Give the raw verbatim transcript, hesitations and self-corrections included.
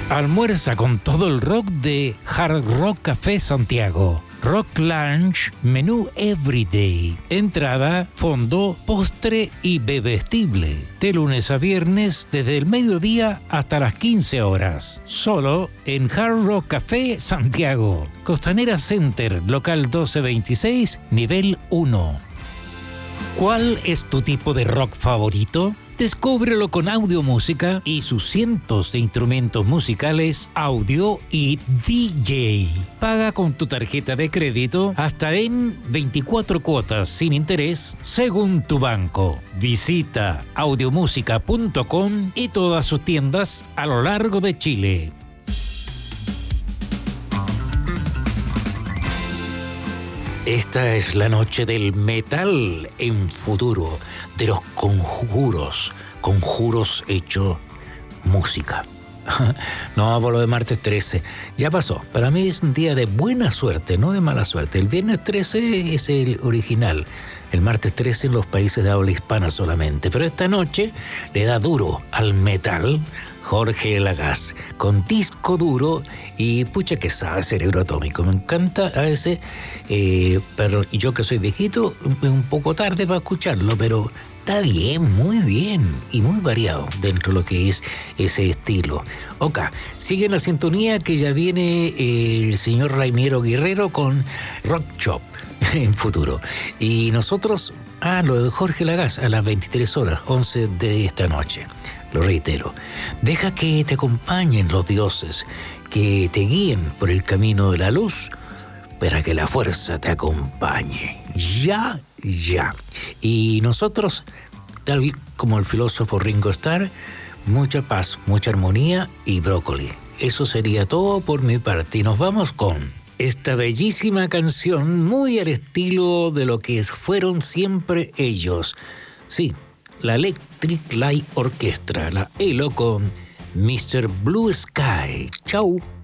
Almuerza con todo el rock de Hard Rock Café Santiago. Rock Lunch, menú Everyday. Entrada, fondo, postre y bebestible. De lunes a viernes, desde el mediodía hasta las quince horas. Solo en Hard Rock Café Santiago. Costanera Center, local doce veintiséis, nivel uno. ¿Cuál es tu tipo de rock favorito? Descúbrelo con Audio Música y sus cientos de instrumentos musicales, audio y D J. Paga con tu tarjeta de crédito hasta en veinticuatro cuotas sin interés según tu banco. Visita audiomusica punto com y todas sus tiendas a lo largo de Chile. Esta es la noche del metal en Futuro, de los conjuros, conjuros hecho música. No, por lo de martes trece, ya pasó. Para mí es un día de buena suerte, no de mala suerte. El viernes trece es el original, el martes trece en los países de habla hispana solamente. Pero esta noche le da duro al metal Jorge Lagasse, con disco duro y pucha que sabe Cerebro Atómico. Me encanta a ese, eh, pero yo que soy viejito, un poco tarde para escucharlo, pero está bien, muy bien y muy variado dentro de lo que es ese estilo. Ok, sigue en la sintonía que ya viene eh, el señor Raimiero Guerrero con Rock Shop en Futuro. Y nosotros, ah, lo de Jorge Lagasse a las veintitrés horas, once de esta noche. Lo reitero, deja que te acompañen los dioses, que te guíen por el camino de la luz, para que la fuerza te acompañe. Ya, ya. Y nosotros, tal como el filósofo Ringo Starr, mucha paz, mucha armonía y brócoli. Eso sería todo por mi parte. Y nos vamos con esta bellísima canción, muy al estilo de lo que fueron siempre ellos. Sí, la Electric Light Orchestra, la E L O con mister Blue Sky. Chau.